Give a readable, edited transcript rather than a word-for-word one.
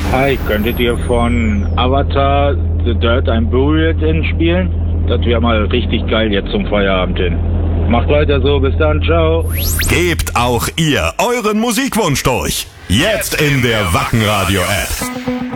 Hi, könntet ihr von Avatar The Dirt I'm Buried in spielen? Das wäre mal richtig geil jetzt zum Feierabend hin. Macht weiter so, bis dann, ciao. Gebt auch ihr euren Musikwunsch durch. Jetzt in der Wackenradio-App.